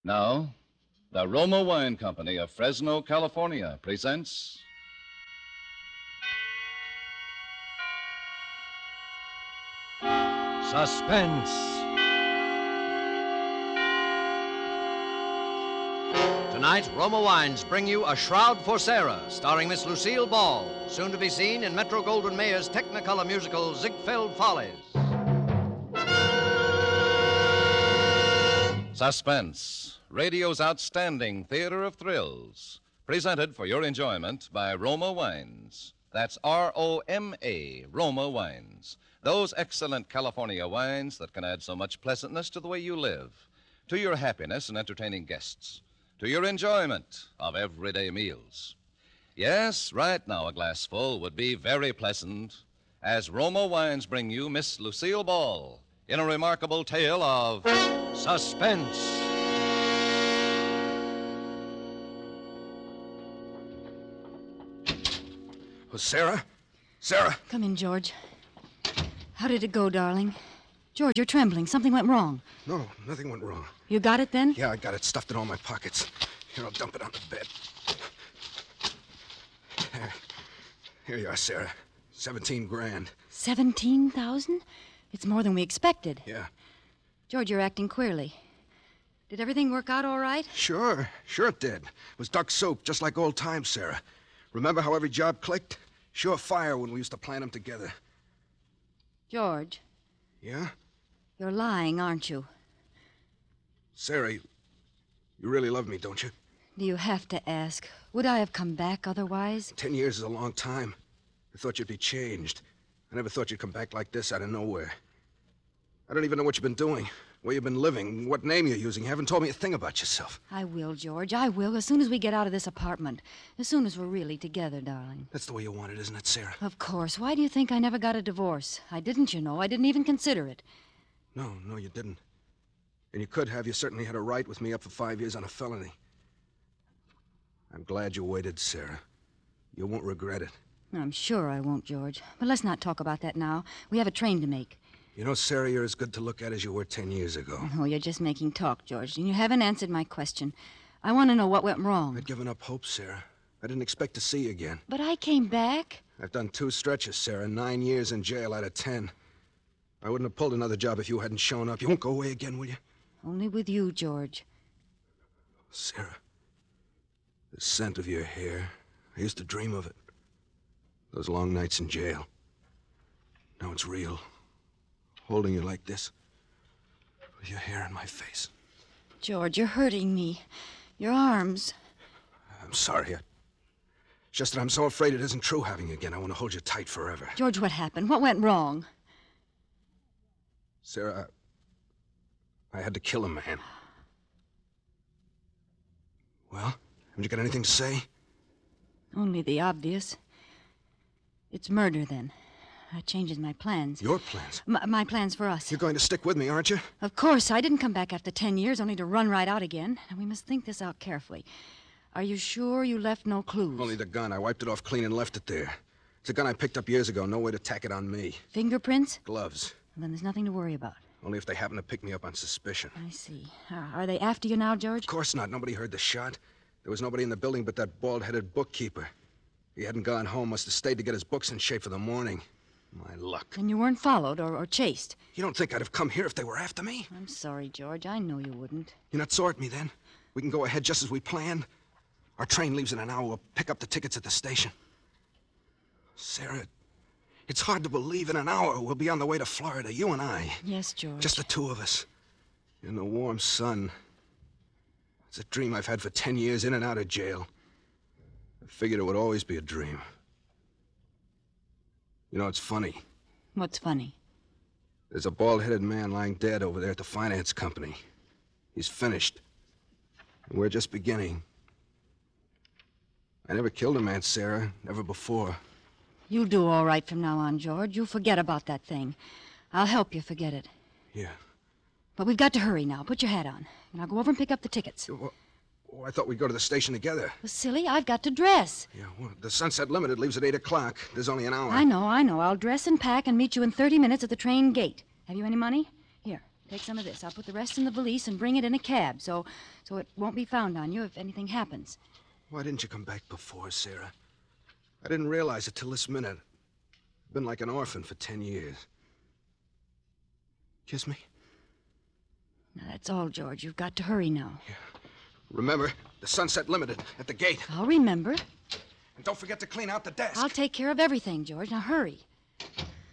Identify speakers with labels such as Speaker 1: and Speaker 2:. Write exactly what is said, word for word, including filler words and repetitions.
Speaker 1: Now, the Roma Wine Company of Fresno, California presents.
Speaker 2: Suspense. Tonight, Roma Wines bring you A Shroud for Sarah, starring Miss Lucille Ball, soon to be seen in Metro-Goldwyn-Mayer's Technicolor musical Ziegfeld Follies.
Speaker 1: Suspense, radio's outstanding theater of thrills, presented for your enjoyment by Roma Wines. That's R O M A, Roma Wines. Those excellent California wines that can add so much pleasantness to the way you live, to your happiness in entertaining guests, to your enjoyment of everyday meals. Yes, right now a glassful would be very pleasant as Roma Wines bring you Miss Lucille Ball in a remarkable tale of suspense.
Speaker 3: Oh, Sarah? Sarah?
Speaker 4: Come in, George. How did it go, darling? George, you're trembling. Something went wrong.
Speaker 3: No, nothing went wrong.
Speaker 4: You got it then?
Speaker 3: Yeah, I got it stuffed in all my pockets. Here, I'll dump it on the bed. Here, Here you are, Sarah. Seventeen grand.
Speaker 4: Seventeen thousand? It's more than we expected.
Speaker 3: Yeah.
Speaker 4: George, you're acting queerly. Did everything work out all right?
Speaker 3: Sure, sure it did. It was duck soup, just like old times, Sarah. Remember how every job clicked? Sure fire when we used to plan them together.
Speaker 4: George,
Speaker 3: Yeah?
Speaker 4: you're lying, aren't you?
Speaker 3: Sarah, you, you really love me, don't you?
Speaker 4: Do you have to ask? Would I have come back otherwise?
Speaker 3: Ten years is a long time. I thought you'd be changed. I never thought you'd come back like this out of nowhere. I don't even know what you've been doing, where you've been living, what name you're using. You haven't told me a thing about yourself.
Speaker 4: I will, George. I will, as soon as we get out of this apartment. As soon as we're really together, darling.
Speaker 3: That's the way you want it, isn't it, Sarah?
Speaker 4: Of course. Why do you think I never got a divorce? I didn't, you know. I didn't even consider it.
Speaker 3: No, no, you didn't. And you could have. You certainly had a right with me up for five years on a felony. I'm glad you waited, Sarah. You won't regret it.
Speaker 4: I'm sure I won't, George. But let's not talk about that now. We have a train to make.
Speaker 3: You know, Sarah, you're as good to look at as you were ten years ago.
Speaker 4: Oh, you're just making talk, George. And you haven't answered my question. I want to know what went wrong.
Speaker 3: I'd given up hope, Sarah. I didn't expect to see you again.
Speaker 4: But I came back.
Speaker 3: I've done two stretches, Sarah. Nine years in jail out of ten. I wouldn't have pulled another job if you hadn't shown up. You won't go away again, will you?
Speaker 4: Only with you, George.
Speaker 3: Sarah, the scent of your hair. I used to dream of it. Those long nights in jail. Now it's real. Holding you like this. With your hair in my face.
Speaker 4: George, you're hurting me. Your arms.
Speaker 3: I'm sorry. I... It's just that I'm so afraid it isn't true having you again. I want to hold you tight forever.
Speaker 4: George, what happened? What went wrong?
Speaker 3: Sarah, I, I had to kill a man. Well, haven't you got anything to say?
Speaker 4: Only the obvious. It's murder, then. That changes my plans.
Speaker 3: Your plans?
Speaker 4: M- my plans for us.
Speaker 3: You're going to stick with me, aren't you?
Speaker 4: Of course. I didn't come back after ten years only to run right out again. And we must think this out carefully. Are you sure you left no clues?
Speaker 3: Only the gun. I wiped it off clean and left it there. It's a gun I picked up years ago. No way to tack it on me.
Speaker 4: Fingerprints?
Speaker 3: Gloves.
Speaker 4: Well, then there's nothing to worry about.
Speaker 3: Only if they happen to pick me up on suspicion.
Speaker 4: I see. Uh, are they after you now, George?
Speaker 3: Of course not. Nobody heard the shot. There was nobody in the building but that bald-headed bookkeeper. He hadn't gone home. Must have stayed to get his books in shape for the morning. My luck.
Speaker 4: And you weren't followed or, or chased?
Speaker 3: You don't think I'd have come here if they were after me?
Speaker 4: I'm sorry, George. I know you wouldn't.
Speaker 3: You're not sore at me, then? We can go ahead just as we planned? Our train leaves in an hour. We'll pick up the tickets at the station. Sarah, it's hard to believe in an hour we'll be on the way to Florida, you and I.
Speaker 4: Yes, George.
Speaker 3: Just the two of us. In the warm sun. It's a dream I've had for ten years in and out of jail. I figured it would always be a dream. You know, it's funny.
Speaker 4: What's funny?
Speaker 3: There's a bald-headed man lying dead over there at the finance company. He's finished. And we're just beginning. I never killed a man, Sarah. Never before.
Speaker 4: You'll do all right from now on, George. You'll forget about that thing. I'll help you forget it.
Speaker 3: Yeah.
Speaker 4: But we've got to hurry now. Put your hat on. And I'll go over and pick up the tickets.
Speaker 3: Well, oh, I thought we'd go to the station together.
Speaker 4: Well, silly, I've got to dress.
Speaker 3: Yeah, well, the Sunset Limited leaves at eight o'clock. There's only an hour.
Speaker 4: I know, I know. I'll dress and pack and meet you in thirty minutes at the train gate. Have you any money? Here, Take some of this. I'll put the rest in the valise and bring it in a cab so so it won't be found on you if anything happens.
Speaker 3: Why didn't you come back before, Sarah? I didn't realize it till this minute. I've been like an orphan for ten years. Kiss me?
Speaker 4: Now, that's all, George. You've got to hurry now.
Speaker 3: Yeah. Remember, the Sunset Limited at the gate.
Speaker 4: I'll remember.
Speaker 3: And don't forget to clean out the desk.
Speaker 4: I'll take care of everything, George. Now, hurry.